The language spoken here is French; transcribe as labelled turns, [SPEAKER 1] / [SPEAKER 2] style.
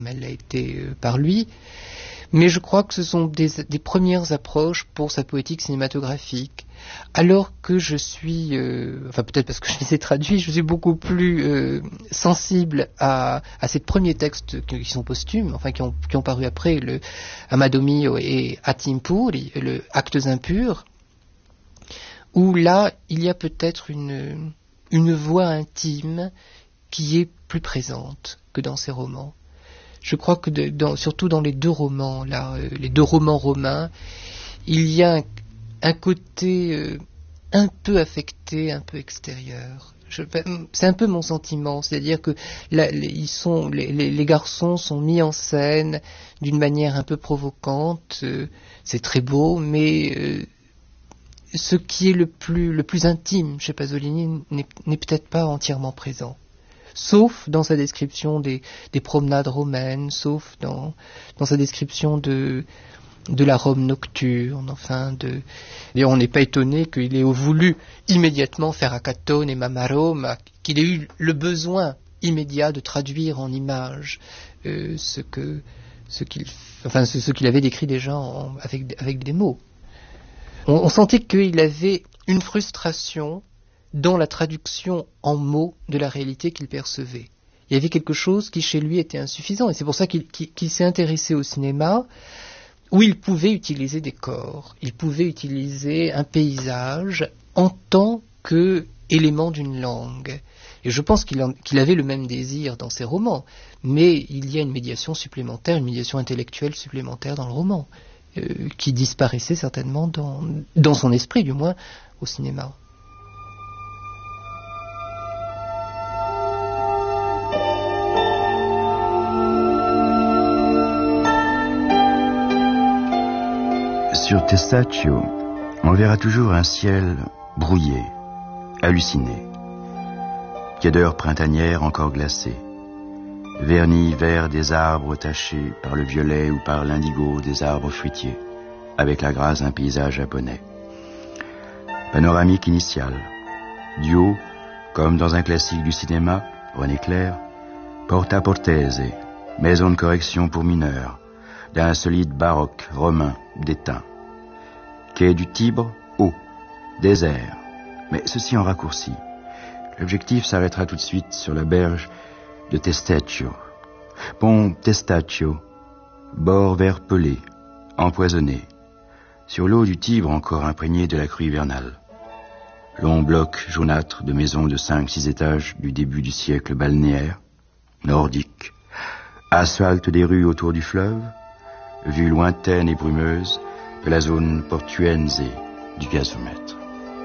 [SPEAKER 1] Elle a été par lui. Mais je crois que ce sont des premières approches pour sa poétique cinématographique. Alors que je suis, enfin peut-être parce que je les ai traduits, je suis beaucoup plus sensible à ces premiers textes qui sont posthumes, enfin qui ont paru après, le Amado Mio et Atti Impuri, le Actes impurs, où là il y a peut-être une voix intime qui est plus présente que dans ces romans. Je crois que surtout dans les deux romans, là, les deux romans romains, il y a un côté un peu affecté, un peu extérieur. C'est un peu mon sentiment, c'est-à-dire que là, les garçons sont mis en scène d'une manière un peu provocante. C'est très beau, mais ce qui est le plus intime chez Pasolini n'est peut-être pas entièrement présent. Sauf dans sa description des promenades romaines, sauf dans sa description de la Rome nocturne, enfin D'ailleurs, on n'est pas étonné qu'il ait voulu immédiatement faire Acatone et Mamaroma, qu'il ait eu le besoin immédiat de traduire en images ce qu'il avait décrit déjà avec des mots. On sentait qu'il avait une frustration dans la traduction en mots de la réalité qu'il percevait. Il y avait quelque chose qui chez lui était insuffisant, et c'est pour ça qu'il s'est intéressé au cinéma, où il pouvait utiliser des corps, il pouvait utiliser un paysage en tant qu'élément d'une langue. Et je pense qu'il avait le même désir dans ses romans, mais il y a une médiation supplémentaire, une médiation intellectuelle supplémentaire dans le roman, qui disparaissait certainement dans son esprit, du moins, au cinéma.
[SPEAKER 2] Sur Testaccio, on verra toujours un ciel brouillé, halluciné, tiédeur printanière encore glacée, vernis vert des arbres tachés par le violet ou par l'indigo des arbres fruitiers, avec la grâce d'un paysage japonais. Panoramique initiale, du haut, comme dans un classique du cinéma, René Clair, Porta Portese, maison de correction pour mineurs, d'un solide baroque romain d'étain. Quai du Tibre, haut, désert, mais ceci en raccourci. L'objectif s'arrêtera tout de suite sur la berge de Testaccio. Pont Testaccio, bord vert pelé, empoisonné, sur l'eau du Tibre encore imprégnée de la crue hivernale. Long bloc jaunâtre de maisons de 5-6 étages du début du siècle balnéaire, nordique, asphalte des rues autour du fleuve, vue lointaine et brumeuse de la zone portuaire du gazomètre.